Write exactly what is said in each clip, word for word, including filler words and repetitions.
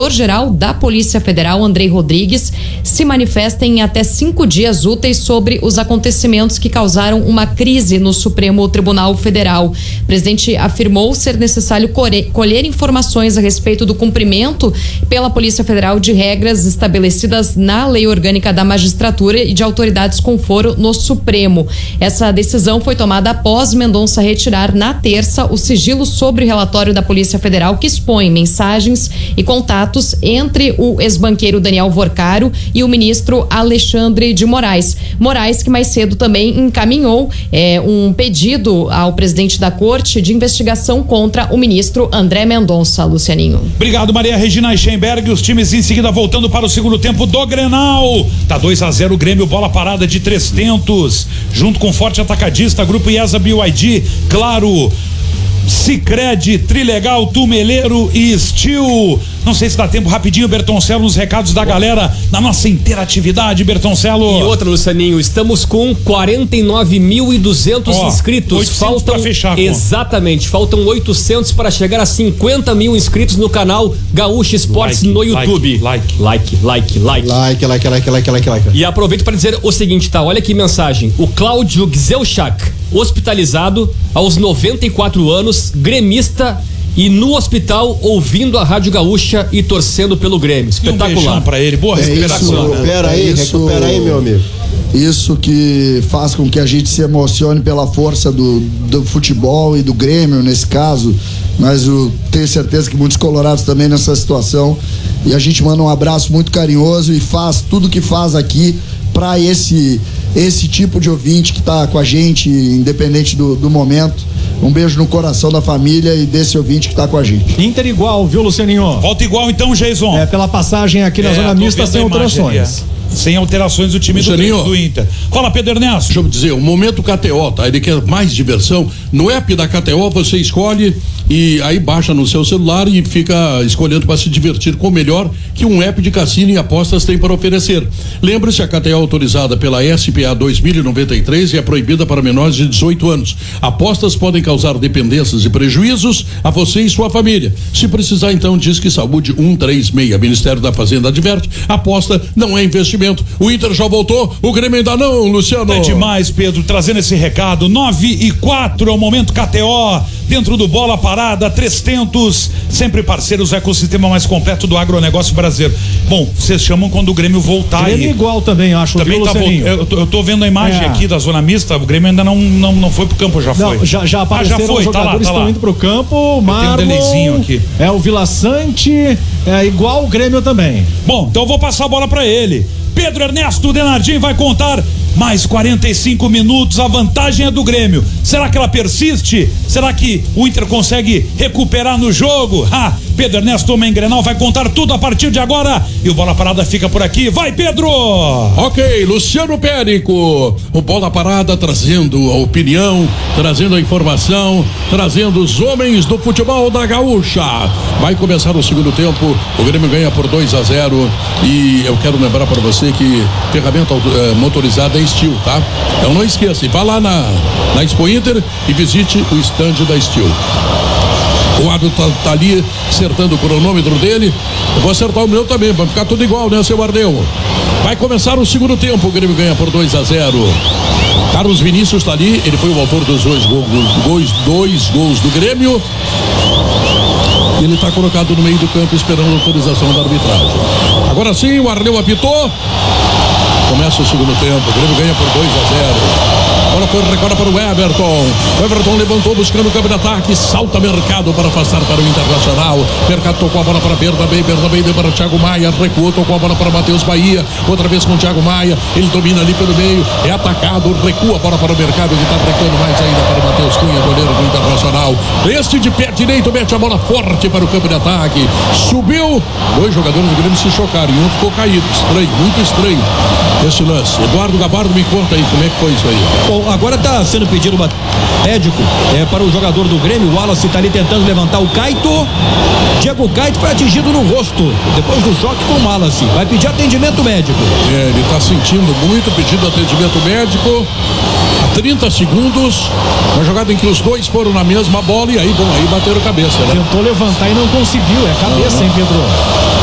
Geral da Polícia Federal, Andrei Rodrigues, se manifesta em até cinco dias úteis sobre os acontecimentos que causaram uma crise no Supremo Tribunal Federal. O presidente afirmou ser necessário colher informações a respeito do cumprimento pela Polícia Federal de regras estabelecidas na Lei Orgânica da Magistratura e de autoridades com foro no Supremo. Essa decisão foi tomada após Mendonça retirar na terça o sigilo sobre o relatório da Polícia Federal que expõe mensagens e contatos entre o ex-banqueiro Daniel Vorcaro e o ministro Alexandre de Moraes. Moraes que mais cedo também encaminhou é, um pedido ao presidente da corte de investigação contra o ministro André Mendonça. Lucianinho. Obrigado, Maria Regina Eichenberg. Os times em seguida voltando para o segundo tempo do Grenal. Tá dois a zero o Grêmio, bola parada de três tentos. Junto com Forte Atacadista, Grupo IESA B Y D, Claro, Sicredi, Trilegal, Tumeleiro e Steel. Não sei se dá tempo rapidinho, Bertoncelo, nos recados da galera na nossa interatividade, Bertoncelo. E outra, Lucianinho, estamos com quarenta e nove mil e duzentos oh, inscritos. Faltam pra fechar, exatamente, faltam oitocentos para chegar a cinquenta mil inscritos no canal Gaúcha Esportes like, no YouTube. Like, like, like, like. Like, like, like, like, like, like. E aproveito para dizer o seguinte, tá? Olha que mensagem. O Cláudio Gzelchak, hospitalizado aos noventa e quatro anos, gremista e no hospital ouvindo a Rádio Gaúcha e torcendo pelo Grêmio. Espetacular. Um pra ele, boa é recuperação. Isso, recupera aí, é isso, recupera aí, meu amigo. Isso que faz com que a gente se emocione pela força do, do futebol e do Grêmio nesse caso, mas eu tenho certeza que muitos colorados também nessa situação, e a gente manda um abraço muito carinhoso e faz tudo que faz aqui para esse esse tipo de ouvinte que está com a gente, independente do, do momento. Um beijo no coração da família e desse ouvinte que está com a gente. Inter igual, viu, Lucianinho? Volta igual então, Jason. É, pela passagem aqui na é, zona mista sem alterações. Sem alterações do time do, do Inter. Fala, Pedro Ernesto. Deixa eu dizer, o momento K T O, tá? Ele quer mais diversão. No app da K T O você escolhe e aí baixa no seu celular e fica escolhendo para se divertir com o melhor que um app de cassino e apostas tem para oferecer. Lembre-se, a K T O é autorizada pela S P A dois mil e noventa e três e é proibida para menores de dezoito anos. Apostas podem causar dependências e prejuízos a você e sua família. Se precisar, então, diz que Saúde um três seis. Ministério da Fazenda adverte, aposta não é investimento. O Inter já voltou, o Grêmio ainda não, Luciano. É demais, Pedro, trazendo esse recado. nove e quatro é o momento K T O, dentro do Bola Parada, três tentos, sempre parceiros, o ecossistema mais completo do agronegócio brasileiro. Bom, vocês chamam quando o Grêmio voltar. Grêmio aí. Igual também, acho. Também viu, tá voltando. Eu, eu tô vendo a imagem é. aqui da zona mista, o Grêmio ainda não, não, não foi pro campo, já não, foi. Já, já apareceram, ah, já foi, os jogadores tá lá, tá estão lá. indo pro campo, Marlon, um aqui. É o Vila Sante, é igual o Grêmio também. Bom, então eu vou passar a bola pra ele. Pedro Ernesto Denardim vai contar mais quarenta e cinco minutos, a vantagem é do Grêmio. Será que ela persiste? Será que o Inter consegue recuperar no jogo? Ah, Pedro Ernesto Homem Grenal vai contar tudo a partir de agora e o Bola Parada fica por aqui. Vai, Pedro! Ok, Luciano Périco, o Bola Parada trazendo a opinião, trazendo a informação, trazendo os homens do futebol da Gaúcha. Vai começar o segundo tempo, o Grêmio ganha por dois a zero e eu quero lembrar para você que ferramenta uh, motorizada é Steel, tá? Então não esqueça, vá lá na, na Expo Inter e visite o estande da Steel. O árbitro tá, tá ali acertando o cronômetro dele. Eu vou acertar o meu também, vai ficar tudo igual, né, seu Ardeu? Vai começar o segundo tempo, o Grêmio ganha por dois a zero. Carlos Vinícius tá ali, ele foi o autor dos dois gols, dois, dois gols do Grêmio. Ele está colocado no meio do campo esperando a autorização da arbitragem. Agora sim, o Arleu apitou. Começa o segundo tempo, o Grêmio ganha por dois a zero. A bola foi recorda para o Everton. O Everton levantou buscando o campo de ataque. Salta Mercado para afastar para o Internacional. Mercado tocou a bola para Berda Bem. Berda Bem deu para o Thiago Maia. Recuou, tocou a bola para Matheus Bahia. Outra vez com o Thiago Maia. Ele domina ali pelo meio. É atacado. Recua a bola para o Mercado. Ele está recuando mais ainda para o Matheus Cunha, goleiro do Internacional. Este de pé direito mete a bola forte para o campo de ataque. Subiu. Dois jogadores do Grêmio se chocaram. E um ficou caído. Estranho, muito estranho esse lance. Eduardo Gabardo, me conta aí como é que foi isso aí. Bom, agora está sendo pedido uma médico é, para o jogador do Grêmio. O Wallace está ali tentando levantar o Caito. Diego Caito foi atingido no rosto depois do choque com o Wallace. Vai pedir atendimento médico. É, ele está sentindo muito, pedindo atendimento médico. A trinta segundos, uma jogada em que os dois foram na mesma bola e aí, bom, aí bateram cabeça, né? Tentou levantar e não conseguiu, é cabeça, ah, hein, Pedro?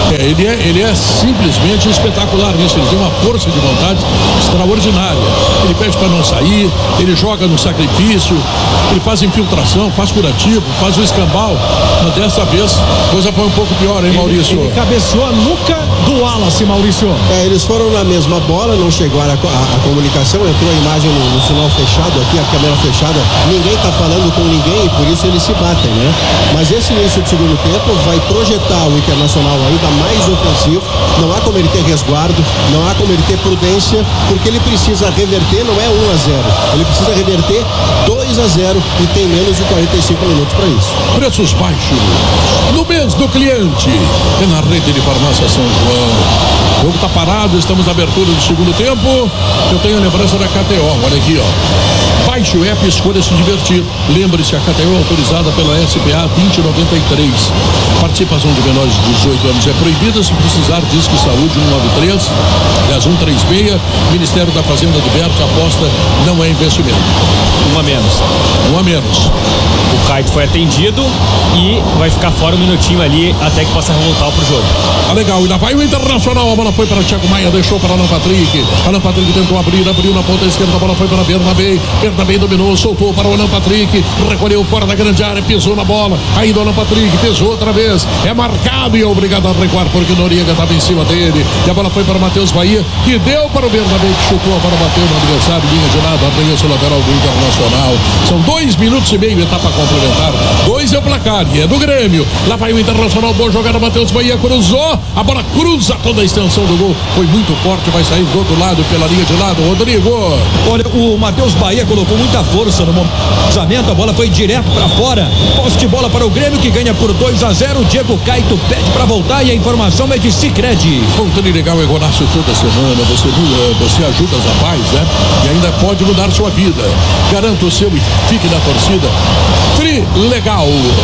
É, ele é, ele é simplesmente espetacular nisso. Ele tem uma força de vontade extraordinária. Ele pede para não sair, ele joga no sacrifício, ele faz infiltração, faz curativo, faz o escambau. Mas dessa vez, a coisa foi um pouco pior, hein, Maurício? Ele, ele cabeceou a nuca do Wallace, Maurício. É, eles foram na mesma bola, não chegou a, a, a comunicação, entrou a imagem no, no sinal fechado aqui, a câmera fechada. Ninguém tá falando com ninguém e por isso eles se batem, né? Mas esse início do segundo tempo vai projetar o Internacional ainda mais ofensivo. Não há como ele ter resguardo, não há como ele ter prudência, porque ele precisa reverter, não é um a zero. Ele precisa reverter dois a zero e tem menos de quarenta e cinco minutos para isso. Preços baixos no mês do cliente e na rede de farmácia São João. O jogo tá parado, estamos na abertura do segundo tempo. Eu tenho a lembrança da K T O, olha aqui, ó. Baixe o app e escolha se divertir. Lembre-se, a K T O é autorizada pela S P A vinte noventa e três. Participação de menores de dezoito anos é proibida. Se precisar, Disque Saúde um nove três, aliás, um três seis. Ministério da Fazenda adverte, aposta não é investimento. Um a menos. Um a menos. O Caio foi atendido e vai ficar fora um minutinho ali até que possa voltar pro jogo. Tá legal, ainda vai o Internacional, a bola foi para Thiago Maia, deixou para Alan Patrick. Alan Patrick tentou abrir, abriu na ponta esquerda, a bola foi para Bernabé. Bernabé dominou, soltou para o Alan Patrick, recolheu fora da grande área, pisou na bola. Ainda o Alan Patrick, pisou outra vez, é marcado e é obrigado a recuar porque Noriega estava em cima dele. E a bola foi para Matheus Bahia, que deu para o Bernabé, que chutou, a bola bateu no adversário, linha de lado, arremesso lateral do Internacional. São dois minutos e meio, etapa complementar. Dois é o placar e é do Grêmio. Lá vai o Internacional, boa jogada, Matheus Bahia cruzou, a bola cruza toda a extensão do gol. Foi muito forte, vai sair do outro lado, pela linha de lado, Rodrigo. Olha, o Matheus Bahia colocou muita força no cruzamento, a bola foi direto para fora. Posse de bola para o Grêmio, que ganha por dois a zero. Diego Caito pede para voltar e a informação é de Sicredi. Um treino legal é Gonácio toda semana. Você, você ajuda os rapazes, né? E ainda pode mudar sua vida. Garanta o seu e fique na torcida. Tri legal.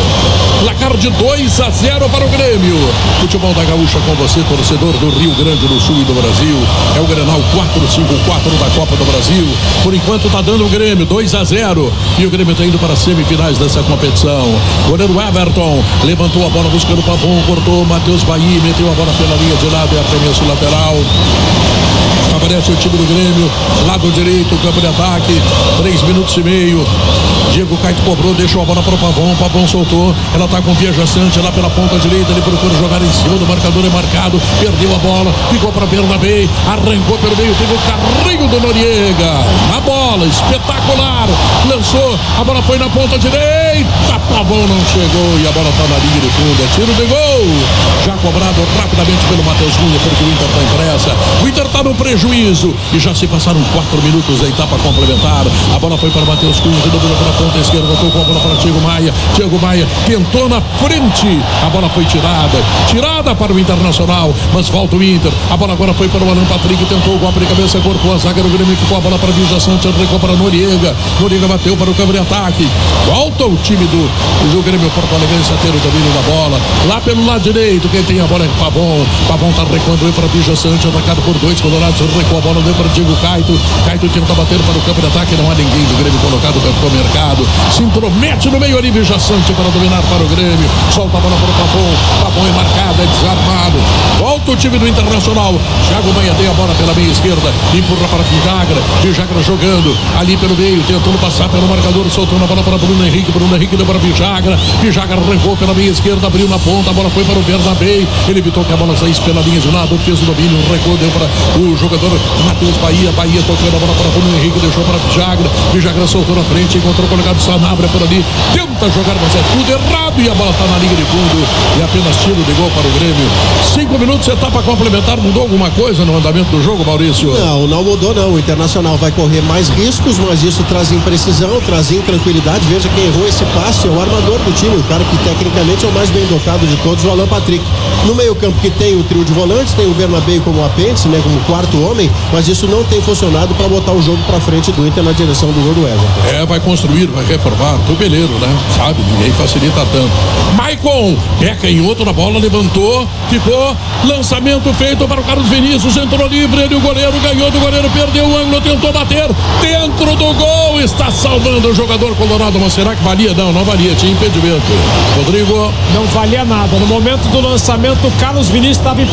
Placar de dois a zero para o Grêmio. Futebol da Gaúcha com você, torcedor do Rio Grande do Sul e do Brasil. É o Grenal quatro cinco quatro da Copa do Brasil. Por enquanto tá dando o Grêmio dois a zero. E o Grêmio tá indo para as semifinais dessa competição. Goleiro Everton levantou a bola buscando o Pavon, cortou Matheus Bahia, meteu a bola pela linha de lado e arremesso lateral. Aparece o time do Grêmio, lado direito, campo de ataque, três minutos e meio. Diego Caito cobrou, deixou a bola para o Pavon, o Pavon soltou, ela tá com o Viajacante lá pela ponta direita, ele procura jogar em cima do marcador, é marcado, perdeu a bola, ficou para Bernabé, arrancou pelo meio, teve o carrinho do Noriega, na bola, espetacular, lançou, a bola foi na ponta direita, Pavon não chegou e a bola tá na linha de fundo, é tiro de gol, já cobrado rapidamente pelo Matheus Cunha, porque o Inter tá em pressa, o Inter tá no prejuízo e já se passaram quatro minutos da etapa complementar, a bola foi para Matheus Cunha, dominou pela ponta esquerda, tocou a bola para Thiago Maia, Thiago Maia tentou na frente, a bola foi tirada, tirada para o Internacional, mas volta o Inter, a bola agora foi para o Alan Patrick, tentou o golpe de cabeça, cortou a zaga do Grêmio, ficou a bola para Vilja Santos, arrancou para Noriega, Noriega bateu para o campo de ataque, volta o time do, do Grêmio Porto Alegre, a ter o domínio da bola, lá pelo lado direito, quem tem a bola é Pavon, Pavon tá recuando para Vilja Santos, atacado por dois colorados, recuou a bola, deu para Diego Caito, Caito tenta bater para o campo de ataque, não há ninguém do Grêmio colocado para o mercado, se intromete no meio ali, Vilja Santos para dominar para o Grêmio, solta a bola para o Pavon, Pavon é marcado, é desarmado, volta o time do Internacional, Thiago Maia tem a bola pela meia esquerda, empurra para Vijagra, Vijagra jogando ali pelo meio, tentando passar pelo marcador, soltou a bola para Bruno Henrique, Bruno Henrique deu para Vijagra, Vijagra arrancou pela meia esquerda, abriu na ponta, a bola foi para o Bernabé, ele evitou que a bola saísse pela linha de lado, fez o domínio, recuou, deu para o jogador Matheus Bahia, Bahia tocando a bola para Bruno Henrique, deixou para Vijagra, Vijagra soltou na frente, encontrou o colocado Sanabria por ali, tenta jogar, mas é tudo errado e a bola está na linha de fundo e apenas tiro de gol para o Grêmio. Cinco minutos, etapa complementar, mudou alguma coisa no andamento do jogo, Maurício? Não, não mudou não, o Internacional vai correr mais riscos, mas isso traz imprecisão, traz intranquilidade, veja quem errou esse passe, é o armador do time, o cara que tecnicamente é o mais bem dotado de todos, o Alan Patrick. No meio campo que tem o trio de volantes, tem o Bernabé como apêndice, né, como quarto homem, mas isso não tem funcionado para botar o jogo para frente do Inter na direção do gol do Everton. É, vai construir, vai reformar, tubeleiro, né? Sabe, ninguém facilita tanto. Maicon, é canhoto na bola, levantou, ficou, lançou. lançamento feito para o Carlos Vinícius, entrou livre, ele o goleiro ganhou do goleiro, perdeu o ângulo, tentou bater dentro do gol, está salvando o jogador colorado, mas será que valia? Não, não valia, tinha impedimento. Rodrigo. Não valia nada, no momento do lançamento o Carlos Vinícius estava